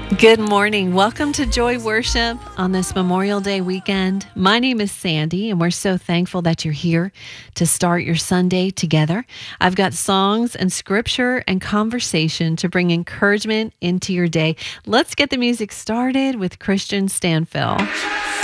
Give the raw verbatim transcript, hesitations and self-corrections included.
Good morning. Welcome to Joy Worship on this Memorial Day weekend. My name is Sandy, and we're so thankful that you're here to start your Sunday together. I've got songs and scripture and conversation to bring encouragement into your day. Let's get the music started with Christian Stanfill.